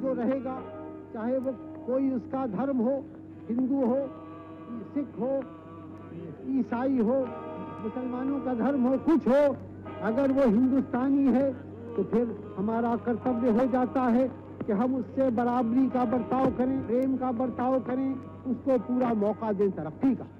जो रहेगा, चाहे वो कोई उसका धर्म हो, हिंदू हो, सिख हो, ईसाई हो, मुसलमानों का धर्म हो, कुछ हो, अगर वो हिंदुस्तानी है तो फिर हमारा कर्तव्य हो जाता है कि हम उससे बराबरी का बर्ताव करें, प्रेम का बर्ताव करें, उसको पूरा मौका दें तरक्की का।